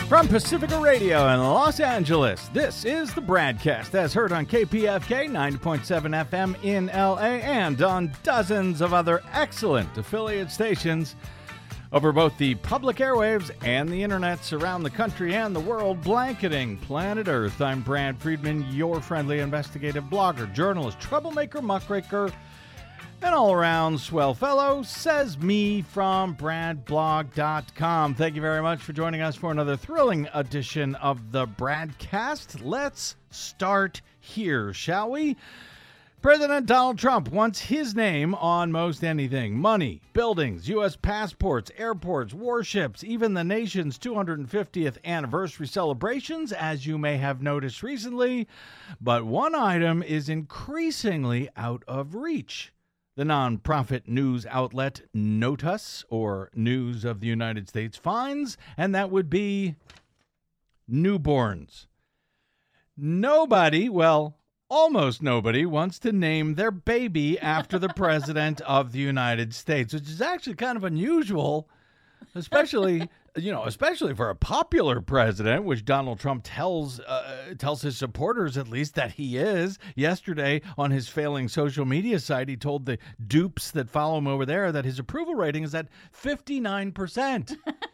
From Pacifica Radio in Los Angeles, this is the BradCast, as heard on KPFK 90.7 FM in LA and on dozens of other excellent affiliate stations over both the public airwaves and the internets around the country and the world, blanketing planet Earth. I'm Brad Friedman, your friendly investigative blogger, journalist, troublemaker, muckraker, and all-around swell fellow, says me from bradblog.com. Thank you very much for joining us for another thrilling edition of the BradCast. Let's start here, shall we? President Donald Trump wants his name on most anything. Money, buildings, U.S. passports, airports, warships, even the nation's 250th anniversary celebrations, as you may have noticed recently. But one item is increasingly out of reach. The nonprofit news outlet NOTUS, or News of the United States, finds, and that would be newborns. Nobody, well, almost nobody, wants to name their baby after the President of the United States, which is actually kind of unusual, especially for a popular president, which Donald Trump tells his supporters, at least, that he is. Yesterday, on his failing social media site, he told the dupes that follow him over there that his approval rating is at 59%.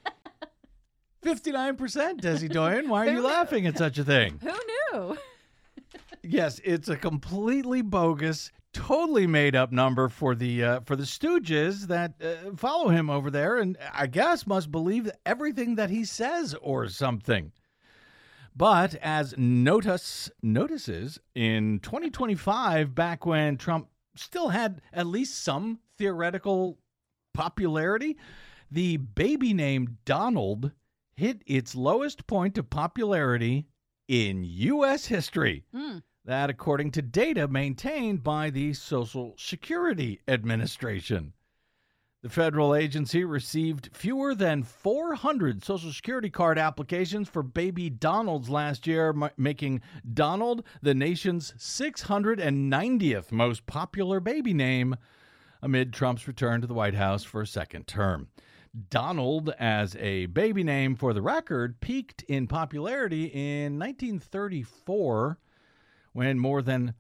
59%, Desi Doyen. Why are you laughing at such a thing? Who knew? Yes, it's a completely bogus, totally made-up number for the stooges that follow him over there, and I guess must believe everything that he says or something. But as NOTUS notices, in 2025, back when Trump still had at least some theoretical popularity, the baby name Donald hit its lowest point of popularity in U.S. history. That, according to data maintained by the Social Security Administration. The federal agency received fewer than 400 Social Security card applications for baby Donalds last year, making Donald the nation's 690th most popular baby name amid Trump's return to the White House for a second term. Donald, as a baby name, for the record, peaked in popularity in 1934, when more than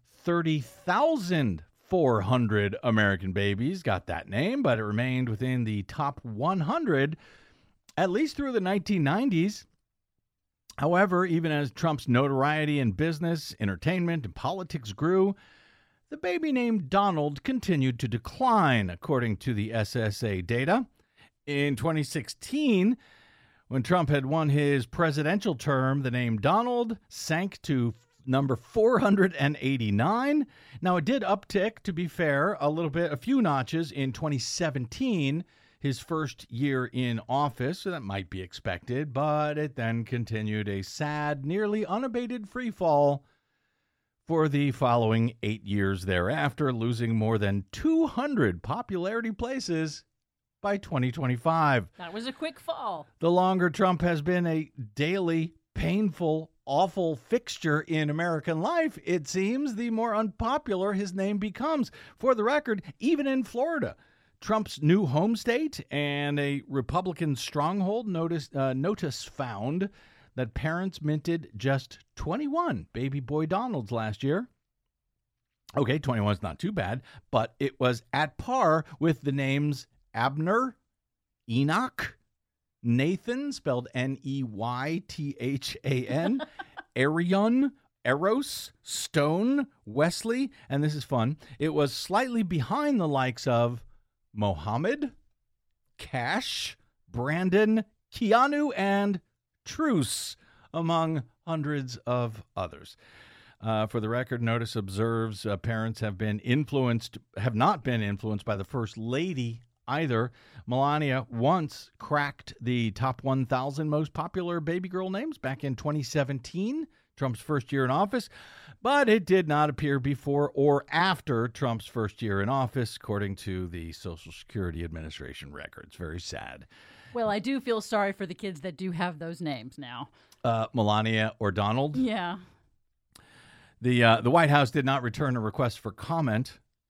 30,400 American babies got that name, but it remained within the top 100 at least through the 1990s. However, even as Trump's notoriety in business, entertainment, and politics grew, the baby name Donald continued to decline, according to the SSA data. In 2016, when Trump had won his presidential term, the name Donald sank to number 489. Now, it did uptick, to be fair, a few notches in 2017, his first year in office, so that might be expected, but it then continued a sad, nearly unabated free fall for the following 8 years thereafter, losing more than 200 popularity places by 2025. That was a quick fall. The longer Trump has been a daily, painful, awful fixture in American life, it seems, the more unpopular his name becomes. For the record, even in Florida, Trump's new home state and a Republican stronghold, NOTUS found that parents minted just 21 baby boy Donalds last year. Okay, 21 is not too bad, but it was at par with the names Abner, Enoch, Nathan, spelled Neythan, Arion, Eros, Stone, Wesley, and this is fun, it was slightly behind the likes of Mohammed, Cash, Brandon, Keanu, and Truce, among hundreds of others. For the record, NOTUS observes parents have not been influenced by the First Lady either. Melania once cracked the top 1,000 most popular baby girl names back in 2017, Trump's first year in office, but it did not appear before or after Trump's first year in office, according to the Social Security Administration records. Very sad. Well, I do feel sorry for the kids that do have those names now. Melania or Donald? Yeah. The White House did not return a request for comment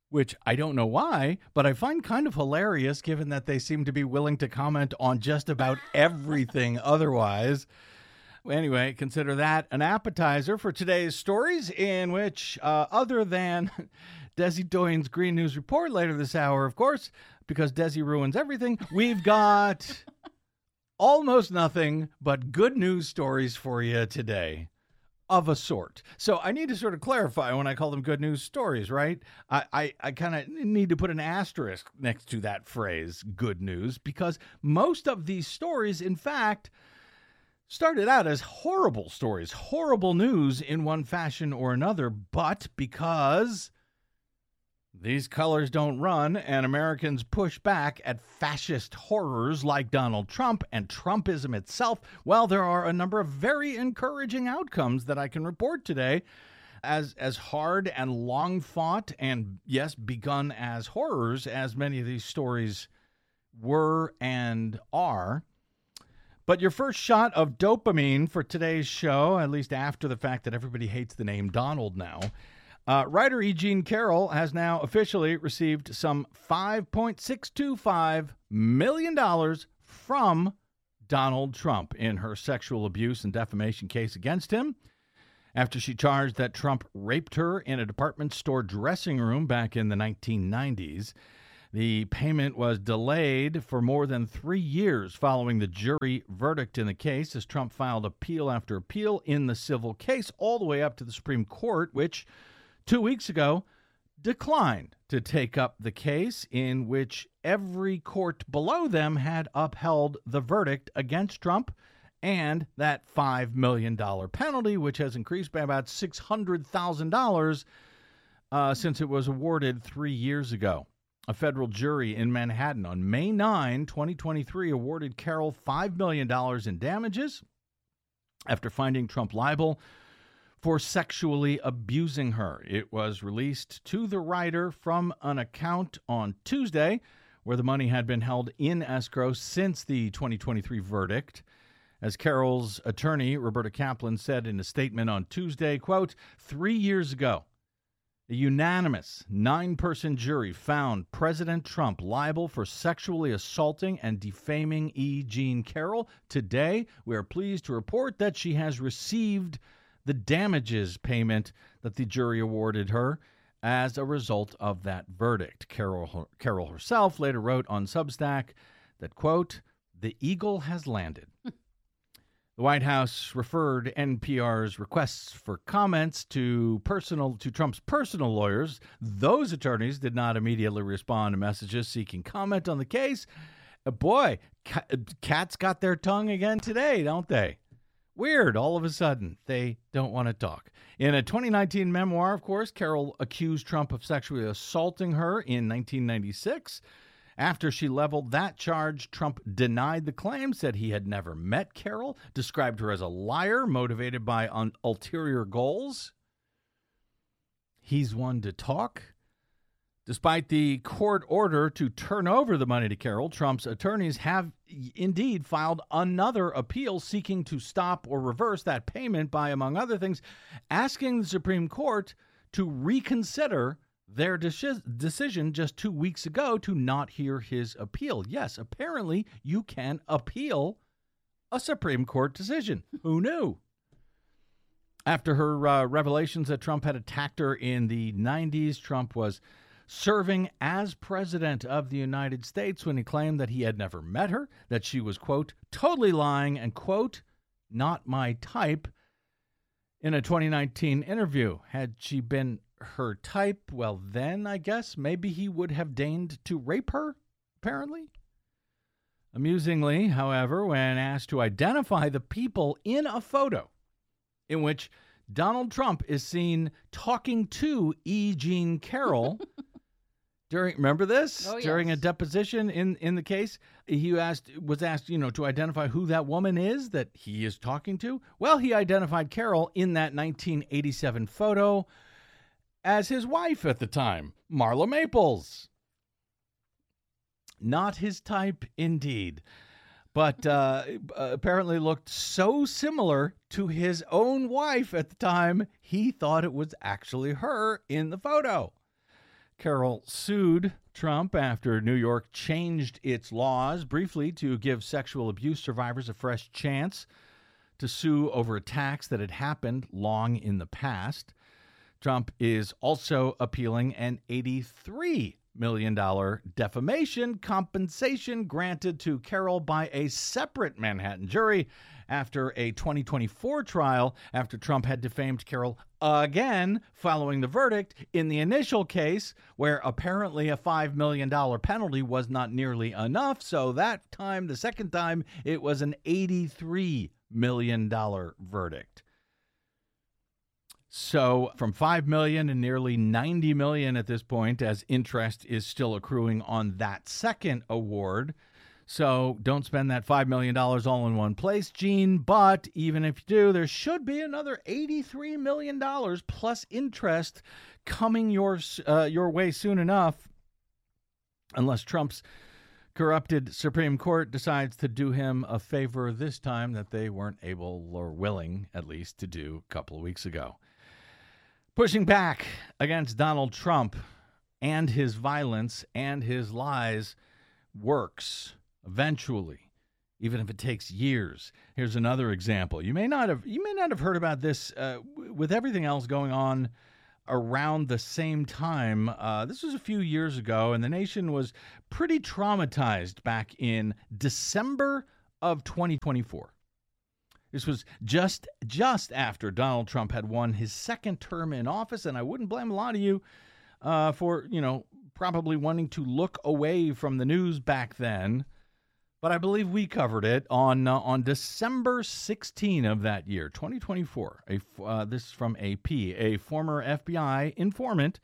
which I don't know why, but I find kind of hilarious given that they seem to be willing to comment on just about everything otherwise. Anyway, consider that an appetizer for today's stories, in which, other than Desi Doyen's Green News Report later this hour, of course, because Desi ruins everything, we've got almost nothing but good news stories for you today. Of a sort. So I need to sort of clarify when I call them good news stories, right? I kind of need to put an asterisk next to that phrase, good news, because most of these stories, in fact, started out as horrible stories, horrible news in one fashion or another, but because these colors don't run and Americans push back at fascist horrors like Donald Trump and Trumpism itself, well, there are a number of very encouraging outcomes that I can report today as hard and long fought and, yes, begun as horrors as many of these stories were and are. But your first shot of dopamine for today's show, at least after the fact that everybody hates the name Donald now, writer E. Jean Carroll has now officially received some $5.625 million from Donald Trump in her sexual abuse and defamation case against him, after she charged that Trump raped her in a department store dressing room back in the 1990s. The payment was delayed for more than 3 years following the jury verdict in the case, as Trump filed appeal after appeal in the civil case, all the way up to the Supreme Court, which 2 weeks ago declined to take up the case, in which every court below them had upheld the verdict against Trump and that $5 million penalty, which has increased by about $600,000 since it was awarded 3 years ago. A federal jury in Manhattan on May 9, 2023, awarded Carroll $5 million in damages after finding Trump liable for sexually abusing her. It was released to the writer from an account on Tuesday, where the money had been held in escrow since the 2023 verdict. As Carroll's attorney, Roberta Kaplan, said in a statement on Tuesday, quote, 3 years ago, a unanimous 9-person jury found President Trump liable for sexually assaulting and defaming E. Jean Carroll. Today, we are pleased to report that she has received the damages payment that the jury awarded her as a result of that verdict. Carroll herself later wrote on Substack that, quote, the eagle has landed. The White House referred NPR's requests for comments to Trump's personal lawyers. Those attorneys did not immediately respond to messages seeking comment on the case. Boy, cats got their tongue again today, don't they? Weird. All of a sudden, they don't want to talk. In a 2019 memoir, of course, Carroll accused Trump of sexually assaulting her in 1996. After she leveled that charge, Trump denied the claim, said he had never met Carroll, described her as a liar motivated by ulterior goals. He's one to talk. Despite the court order to turn over the money to Carroll, Trump's attorneys have indeed filed another appeal seeking to stop or reverse that payment by, among other things, asking the Supreme Court to reconsider their decision just 2 weeks ago to not hear his appeal. Yes, apparently you can appeal a Supreme Court decision. Who knew? After her revelations that Trump had attacked her in the 90s, Trump was serving as president of the United States when he claimed that he had never met her, that she was, quote, totally lying and, quote, not my type. In a 2019 interview, had she been her type, well, then I guess maybe he would have deigned to rape her, apparently. Amusingly, however, when asked to identify the people in a photo in which Donald Trump is seen talking to E. Jean Carroll, remember this? Oh, yes. During a deposition in the case, he was asked, to identify who that woman is that he is talking to. Well, he identified Carroll in that 1987 photo as his wife at the time, Marla Maples. Not his type, indeed, but apparently looked so similar to his own wife at the time, he thought it was actually her in the photo. Carroll sued Trump after New York changed its laws briefly to give sexual abuse survivors a fresh chance to sue over attacks that had happened long in the past. Trump is also appealing an $83 million defamation compensation granted to Carroll by a separate Manhattan jury after a 2024 trial after Trump had defamed Carroll again following the verdict in the initial case, where apparently a $5 million penalty was not nearly enough. So that time, the second time, it was an $83 million verdict. So from $5 million and nearly $90 million at this point, as interest is still accruing on that second award. So don't spend that $5 million all in one place, Gene. But even if you do, there should be another $83 million plus interest coming your way soon enough, unless Trump's corrupted Supreme Court decides to do him a favor this time that they weren't able or willing, at least, to do a couple of weeks ago. Pushing back against Donald Trump and his violence and his lies works eventually, even if it takes years. Here's another example. You may not have heard about this with everything else going on around the same time. This was a few years ago, and the nation was pretty traumatized back in December of 2024. This was just after Donald Trump had won his second term in office, and I wouldn't blame a lot of you for, probably wanting to look away from the news back then. But I believe we covered it on December 16 of that year, 2024. This from AP. A former FBI informant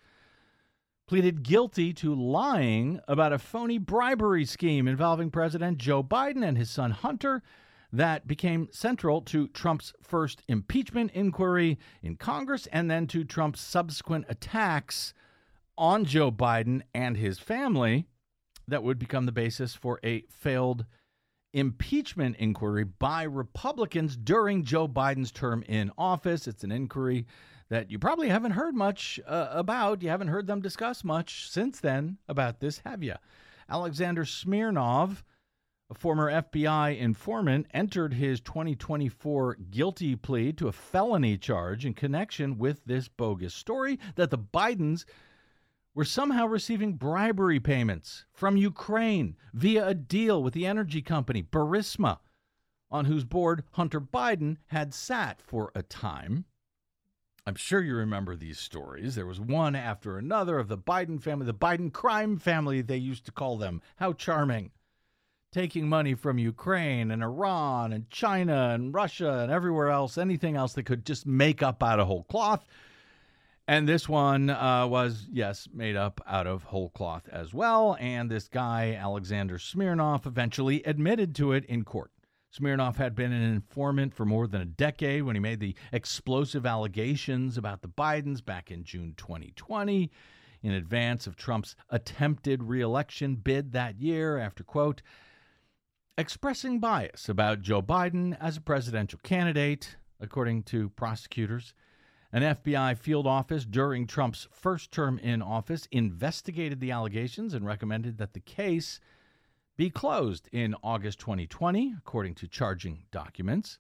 pleaded guilty to lying about a phony bribery scheme involving President Joe Biden and his son Hunter that became central to Trump's first impeachment inquiry in Congress and then to Trump's subsequent attacks on Joe Biden and his family that would become the basis for a failed impeachment inquiry by Republicans during Joe Biden's term in office. It's an inquiry that you probably haven't heard much about. You haven't heard them discuss much since then about this, have you? Alexander Smirnov, a former FBI informant, entered his 2024 guilty plea to a felony charge in connection with this bogus story that the Bidens were somehow receiving bribery payments from Ukraine via a deal with the energy company Burisma, on whose board Hunter Biden had sat for a time. I'm sure you remember these stories. There was one after another of the Biden family, the Biden crime family, they used to call them. How charming. Taking money from Ukraine and Iran and China and Russia and everywhere else, anything else they could just make up out of whole cloth. And this one was, yes, made up out of whole cloth as well. And this guy, Alexander Smirnov, eventually admitted to it in court. Smirnov had been an informant for more than a decade when he made the explosive allegations about the Bidens back in June 2020, in advance of Trump's attempted re-election bid that year after, quote, expressing bias about Joe Biden as a presidential candidate, according to prosecutors. An FBI field office during Trump's first term in office investigated the allegations and recommended that the case be closed in August 2020, according to charging documents.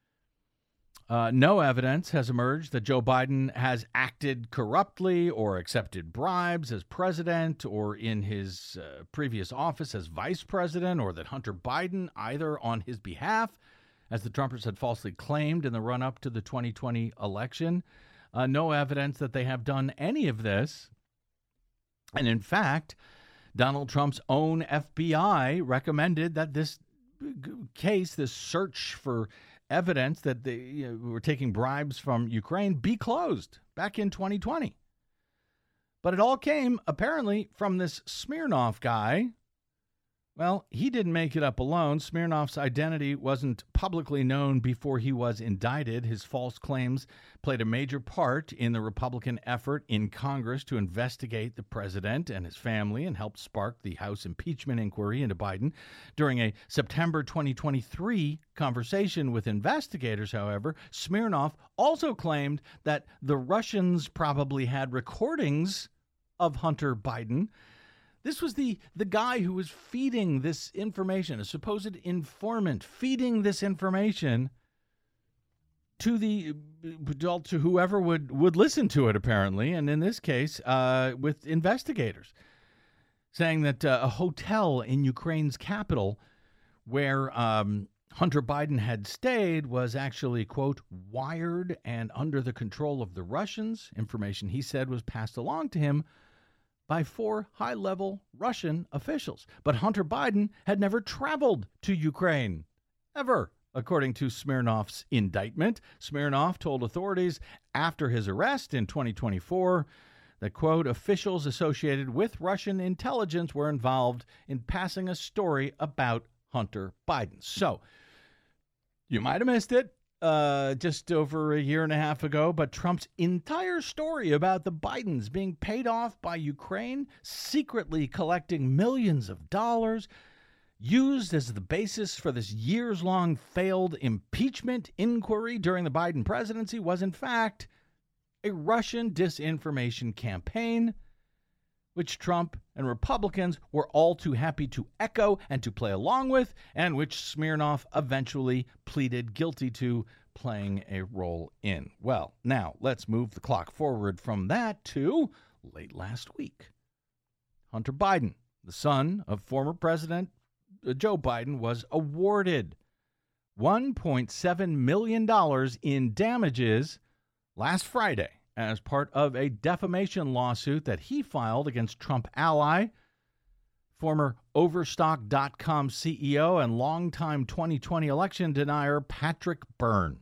No evidence has emerged that Joe Biden has acted corruptly or accepted bribes as president or in his previous office as vice president, or that Hunter Biden, either on his behalf, as the Trumpers had falsely claimed in the run-up to the 2020 election. No evidence that they have done any of this. And in fact, Donald Trump's own FBI recommended that this case, this search for evidence that they were taking bribes from Ukraine, be closed back in 2020. But it all came, apparently, from this Smirnov guy. Well, he didn't make it up alone. Smirnov's identity wasn't publicly known before he was indicted. His false claims played a major part in the Republican effort in Congress to investigate the president and his family and help spark the House impeachment inquiry into Biden. During a September 2023 conversation with investigators, however, Smirnov also claimed that the Russians probably had recordings of Hunter Biden. This was the guy who was feeding this information, a supposed informant, feeding this information to to whoever would listen to it, apparently, and in this case, with investigators, saying that a hotel in Ukraine's capital where Hunter Biden had stayed was actually, quote, wired and under the control of the Russians. Information he said was passed along to him by 4 high-level Russian officials. But Hunter Biden had never traveled to Ukraine, ever, according to Smirnov's indictment. Smirnov told authorities after his arrest in 2024 that, quote, officials associated with Russian intelligence were involved in passing a story about Hunter Biden. So, you might have missed it just over a year and a half ago, but Trump's entire story about the Bidens being paid off by Ukraine, secretly collecting millions of dollars, used as the basis for this years-long failed impeachment inquiry during the Biden presidency, was in fact a Russian disinformation campaign, which Trump and Republicans were all too happy to echo and to play along with, and which Smirnov eventually pleaded guilty to playing a role in. Well, now let's move the clock forward from that to late last week. Hunter Biden, the son of former President Joe Biden, was awarded $1.7 million in damages last Friday as part of a defamation lawsuit that he filed against Trump ally, former Overstock.com CEO and longtime 2020 election denier Patrick Byrne.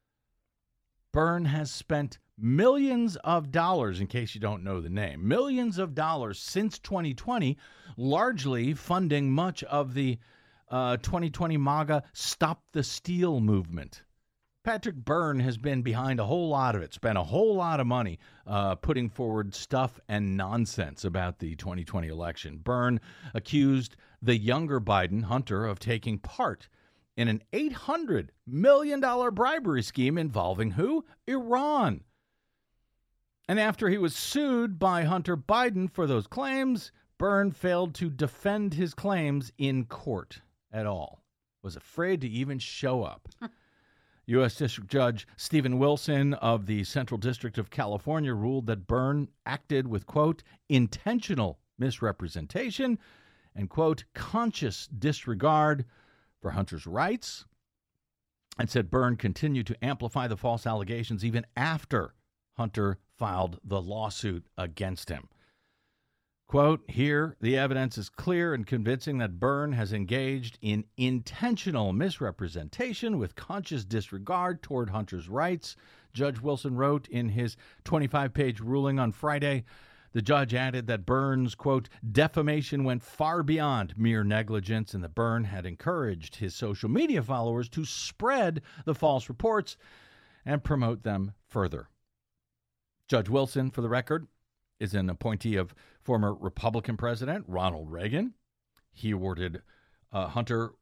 Byrne has spent millions of dollars, in case you don't know the name, millions of dollars since 2020, largely funding much of the 2020 MAGA Stop the Steal movement. Patrick Byrne has been behind a whole lot of it, spent a whole lot of money putting forward stuff and nonsense about the 2020 election. Byrne accused the younger Biden, Hunter, of taking part in an $800 million bribery scheme involving who? Iran. And after he was sued by Hunter Biden for those claims, Byrne failed to defend his claims in court at all, was afraid to even show up. U.S. District Judge Stephen Wilson of the Central District of California ruled that Byrne acted with, quote, intentional misrepresentation and, quote, conscious disregard for Hunter's rights, and said Byrne continued to amplify the false allegations even after Hunter filed the lawsuit against him. Quote, here, the evidence is clear and convincing that Byrne has engaged in intentional misrepresentation with conscious disregard toward Hunter's rights, Judge Wilson wrote in his 25-page ruling on Friday. The judge added that Byrne's, quote, defamation went far beyond mere negligence and that Byrne had encouraged his social media followers to spread the false reports and promote them further. Judge Wilson, for the record, is an appointee of former Republican President Ronald Reagan. He awarded Hunter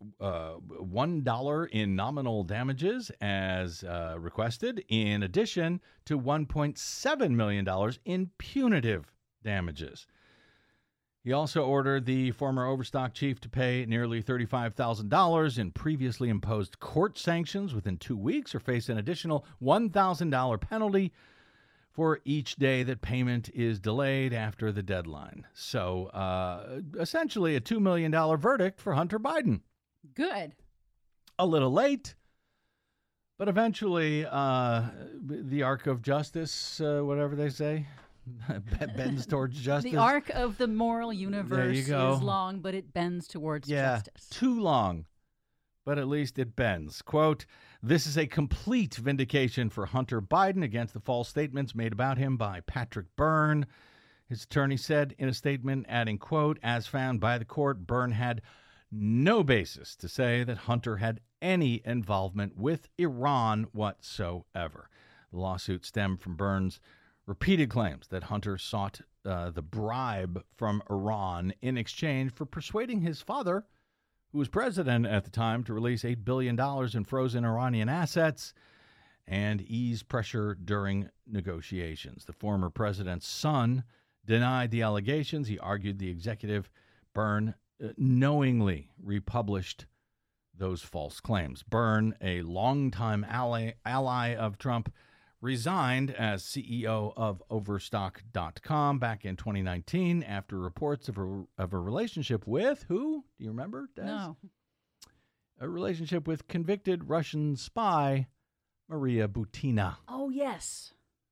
$1 in nominal damages as requested, in addition to $1.7 million in punitive damages. He also ordered the former Overstock chief to pay nearly $35,000 in previously imposed court sanctions within 2 weeks or face an additional $1,000 penalty for each day that payment is delayed after the deadline. So essentially a $2 million verdict for Hunter Biden. Good. A little late, but eventually the arc of justice, whatever they say, bends towards justice. The arc of the moral universe is go. long, but it bends towards justice. Too long, but at least it bends. Quote, this is a complete vindication for Hunter Biden against the false statements made about him by Patrick Byrne. His attorney said in a statement, adding, quote, as found by the court, Byrne had no basis to say that Hunter had any involvement with Iran whatsoever. The lawsuit stemmed from Byrne's repeated claims that Hunter sought the bribe from Iran in exchange for persuading his father, who was president at the time, to release $8 billion in frozen Iranian assets and ease pressure during negotiations. The former president's son denied the allegations. He argued the executive Byrne knowingly republished those false claims. Byrne, a longtime ally of Trump, resigned as CEO of Overstock.com back in 2019 after reports of a relationship with who? Do you remember, Des? No. A relationship with convicted Russian spy Maria Butina. Oh, yes.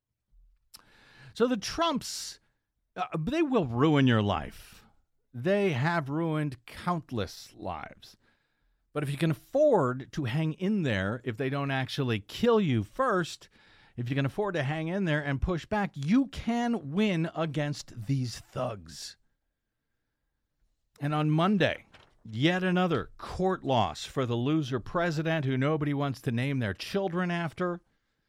So the Trumps, they will ruin your life. They have ruined countless lives. But if you can afford to hang in there, if they don't actually kill you first, if you can afford to hang in there and push back, you can win against these thugs. And on Monday, yet another court loss for the loser president who nobody wants to name their children after.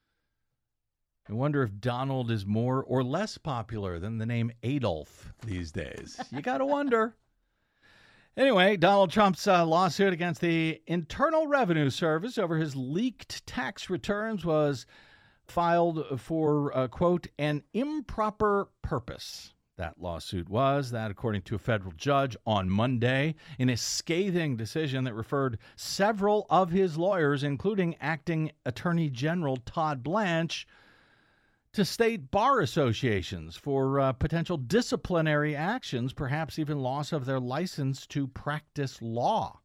I wonder if Donald is more or less popular than the name Adolf these days. You got to wonder. Anyway, Donald Trump's lawsuit against the Internal Revenue Service over his leaked tax returns was filed for, quote, an improper purpose. That lawsuit was, that according to a federal judge on Monday, in a scathing decision that referred several of his lawyers, including acting Attorney General Todd Blanche, to state bar associations for potential disciplinary actions, perhaps even loss of their license to practice law.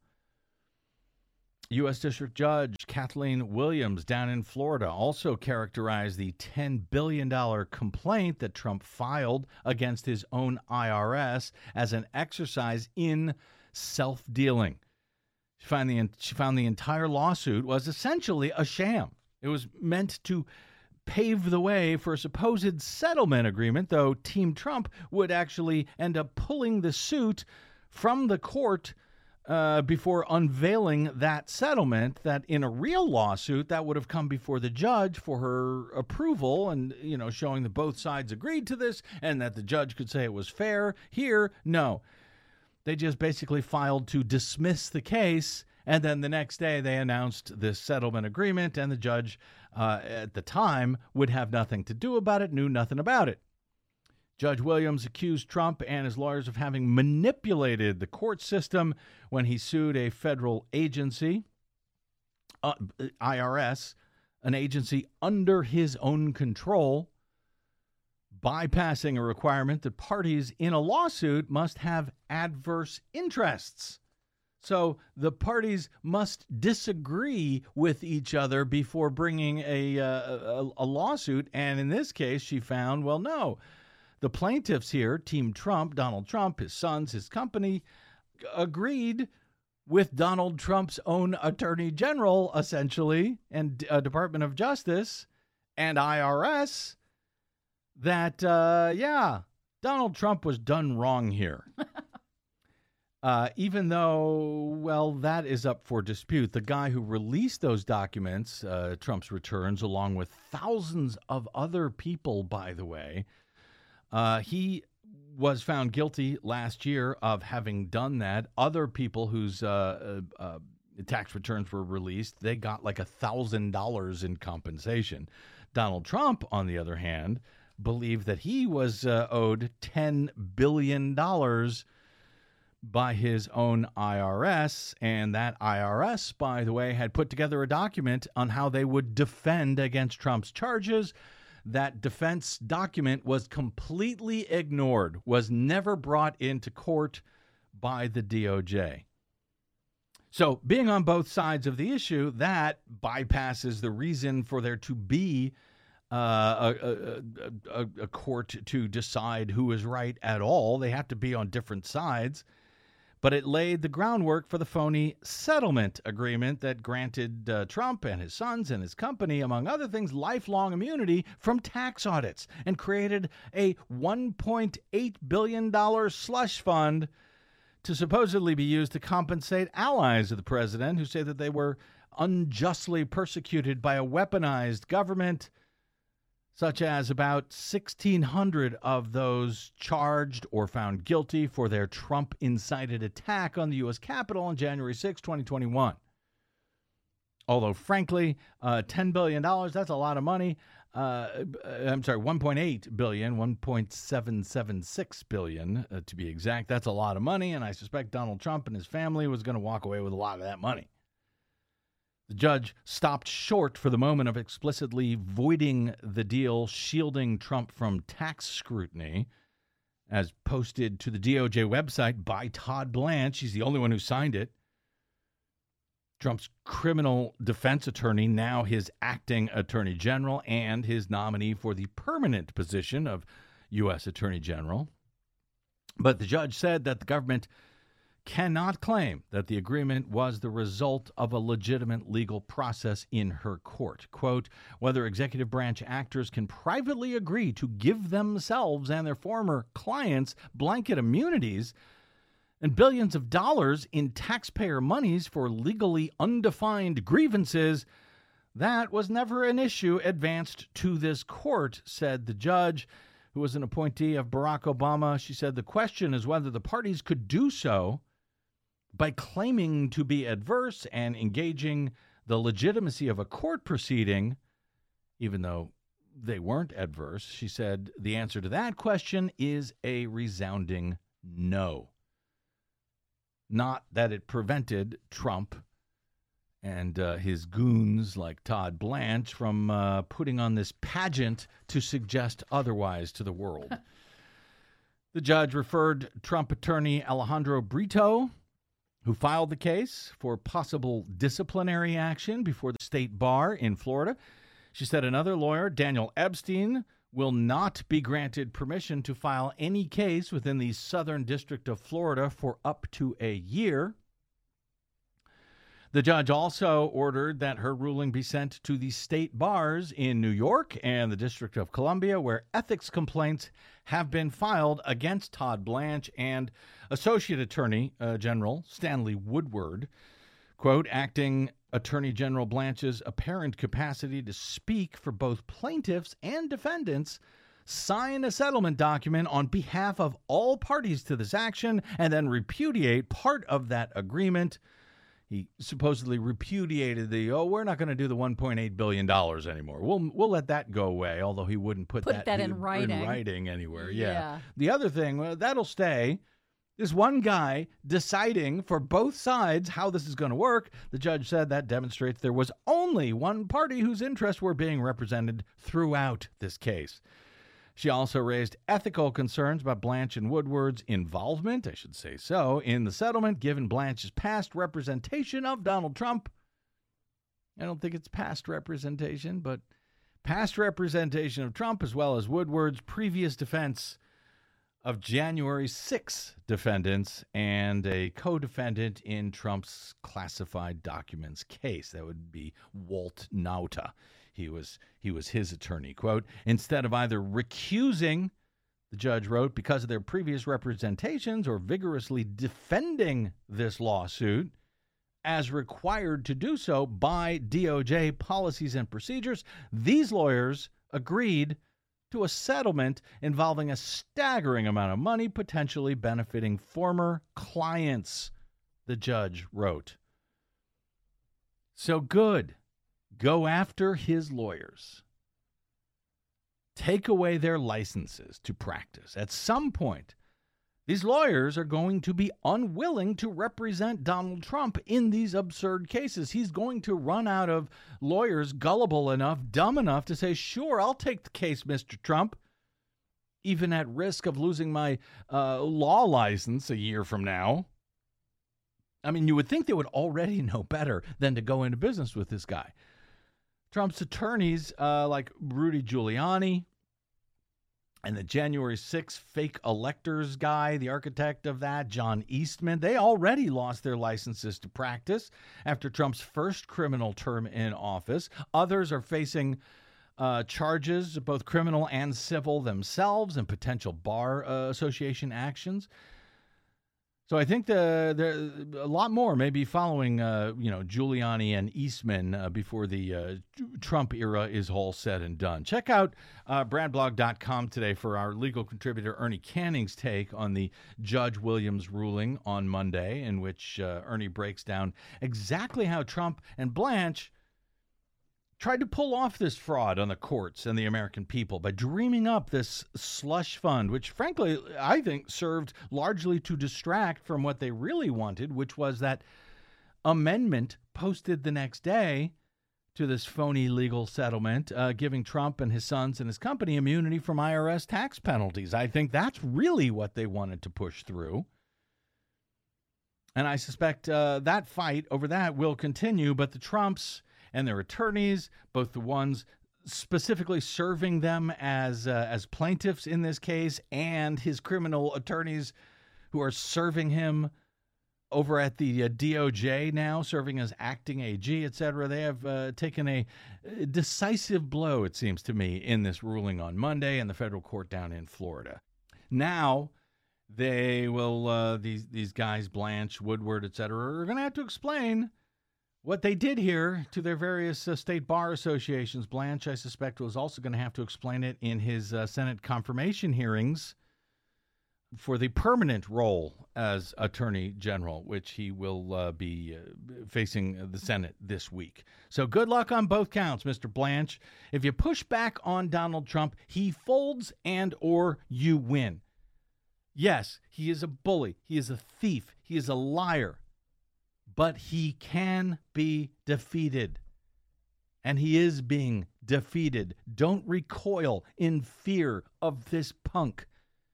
U.S. District Judge Kathleen Williams down in Florida also characterized the $10 billion complaint that Trump filed against his own IRS as an exercise in self-dealing. She found the entire lawsuit was essentially a sham. It was meant to pave the way for a supposed settlement agreement, though Team Trump would actually end up pulling the suit from the court before unveiling that settlement, that in a real lawsuit that would have come before the judge for her approval and, showing that both sides agreed to this and that the judge could say it was fair. Here, no. They just basically filed to dismiss the case, and then the next day they announced this settlement agreement, and the judge at the time would have nothing to do about it, knew nothing about it. Judge Williams accused Trump and his lawyers of having manipulated the court system when he sued a federal agency, IRS, an agency under his own control, bypassing a requirement that parties in a lawsuit must have adverse interests. So the parties must disagree with each other before bringing a lawsuit. And in this case, she found, well, no. The plaintiffs here, Team Trump, Donald Trump, his sons, his company, agreed with Donald Trump's own Attorney General, essentially, and Department of Justice and IRS that, Donald Trump was done wrong here. Even though, well, that is up for dispute. The guy who released those documents, Trump's returns, along with thousands of other people, by the way, he was found guilty last year of having done that. Other people whose tax returns were released, they got like $1,000 in compensation. Donald Trump, on the other hand, believed that he was owed $10 billion by his own IRS, and that IRS, by the way, had put together a document on how they would defend against Trump's charges. That defense document was completely ignored, was never brought into court by the DOJ. So being on both sides of the issue, that bypasses the reason for there to be a court to decide who is right at all. They have to be on different sides. But it laid the groundwork for the phony settlement agreement that granted Trump and his sons and his company, among other things, lifelong immunity from tax audits and created a $1.8 billion slush fund to supposedly be used to compensate allies of the president who say that they were unjustly persecuted by a weaponized government, such as about 1,600 of those charged or found guilty for their Trump-incited attack on the U.S. Capitol on January 6, 2021. Although, frankly, $10 billion, that's a lot of money. I'm sorry, 1.8 billion, 1.776 billion to be exact. That's a lot of money, and I suspect Donald Trump and his family was going to walk away with a lot of that money. The judge stopped short for the moment of explicitly voiding the deal, shielding Trump from tax scrutiny, as posted to the DOJ website by Todd Blanche. He's the only one who signed it. Trump's criminal defense attorney, now his acting attorney general, and his nominee for the permanent position of U.S. Attorney General. But the judge said that the government cannot claim that the agreement was the result of a legitimate legal process in her court. Quote, whether executive branch actors can privately agree to give themselves and their former clients blanket immunities and billions of dollars in taxpayer monies for legally undefined grievances, that was never an issue advanced to this court, said the judge, who was an appointee of Barack Obama. She said the question is whether the parties could do so by claiming to be adverse and engaging the legitimacy of a court proceeding, even though they weren't adverse. She said the answer to that question is a resounding no. Not that it prevented Trump and his goons like Todd Blanche from putting on this pageant to suggest otherwise to the world. The judge referred Trump attorney Alejandro Brito, who filed the case, for possible disciplinary action before the state bar in Florida. She said another lawyer, Daniel Epstein, will not be granted permission to file any case within the Southern District of Florida for up to a year. The judge also ordered that her ruling be sent to the state bars in New York and the District of Columbia, where ethics complaints have been filed against Todd Blanche and Associate Attorney General Stanley Woodward. Quote, acting Attorney General Blanche's apparent capacity to speak for both plaintiffs and defendants, sign a settlement document on behalf of all parties to this action, and then repudiate part of that agreement. He supposedly repudiated we're not going to do the $1.8 billion anymore. We'll let that go away, although he wouldn't put that in writing anywhere. Yeah. The other thing, that'll stay. This one guy deciding for both sides how this is going to work. The judge said that demonstrates there was only one party whose interests were being represented throughout this case. She also raised ethical concerns about Blanche and Woodward's involvement, I should say so, in the settlement, given Blanche's past representation of Donald Trump. I don't think it's past representation, but past representation of Trump, as well as Woodward's previous defense of January 6 defendants and a co-defendant in Trump's classified documents case. That would be Walt Nauta. He was his attorney. Quote, instead of either recusing, the judge wrote, because of their previous representations or vigorously defending this lawsuit as required to do so by DOJ policies and procedures, these lawyers agreed to a settlement involving a staggering amount of money, potentially benefiting former clients, the judge wrote. So good. Go after his lawyers. Take away their licenses to practice. At some point, these lawyers are going to be unwilling to represent Donald Trump in these absurd cases. He's going to run out of lawyers gullible enough, dumb enough to say, sure, I'll take the case, Mr. Trump, even at risk of losing my law license a year from now. I mean, you would think they would already know better than to go into business with this guy. Trump's attorneys, like Rudy Giuliani and the January 6th fake electors guy, the architect of that, John Eastman, they already lost their licenses to practice after Trump's first criminal term in office. Others are facing charges, both criminal and civil themselves, and potential bar association actions. So I think a lot more may be following, Giuliani and Eastman before the Trump era is all said and done. Check out BradBlog.com today for our legal contributor Ernie Canning's take on the Judge Williams ruling on Monday, in which Ernie breaks down exactly how Trump and Blanche tried to pull off this fraud on the courts and the American people by dreaming up this slush fund, which frankly I think served largely to distract from what they really wanted, which was that amendment posted the next day to this phony legal settlement, giving Trump and his sons and his company immunity from IRS tax penalties. I think that's really what they wanted to push through. And I suspect that fight over that will continue, but the Trumps and their attorneys, both the ones specifically serving them as plaintiffs in this case, and his criminal attorneys who are serving him over at the DOJ now, serving as acting AG, et cetera. They have taken a decisive blow, it seems to me, in this ruling on Monday in the federal court down in Florida. Now, they will, these guys, Blanche, Woodward, et cetera, are going to have to explain what they did here to their various state bar associations. Blanche, I suspect, was also going to have to explain it in his Senate confirmation hearings for the permanent role as Attorney General, which he will be facing the Senate this week. So good luck on both counts, Mr. Blanche. If you push back on Donald Trump, he folds and or you win. Yes, he is a bully. He is a thief. He is a liar. But he can be defeated. And he is being defeated. Don't recoil in fear of this punk.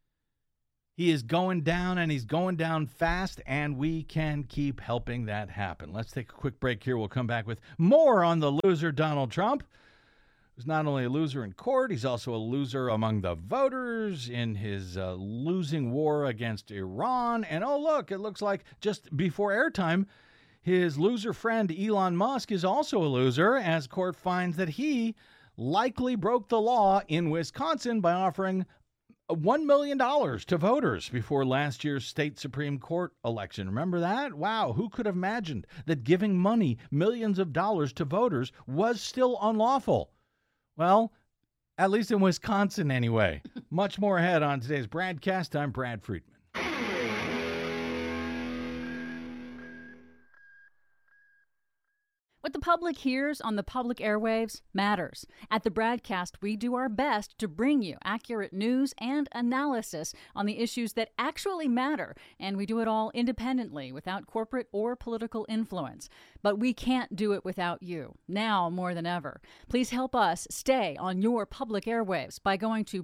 He is going down, and he's going down fast, and we can keep helping that happen. Let's take a quick break here. We'll come back with more on the loser Donald Trump, who's not only a loser in court, he's also a loser among the voters in his losing war against Iran. And oh, look, it looks like just before airtime, his loser friend Elon Musk is also a loser, as court finds that he likely broke the law in Wisconsin by offering $1 million to voters before last year's state Supreme Court election. Remember that? Wow, who could have imagined that giving money, millions of dollars to voters, was still unlawful? Well, at least in Wisconsin anyway. Much more ahead on today's BradCast. I'm Brad Friedman. What the public hears on the public airwaves matters. At the BradCast, we do our best to bring you accurate news and analysis on the issues that actually matter, and we do it all independently, without corporate or political influence. But we can't do it without you, now more than ever. Please help us stay on your public airwaves by going to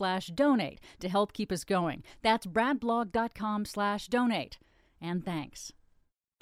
bradblog.com/donate to help keep us going. That's bradblog.com/donate. And thanks.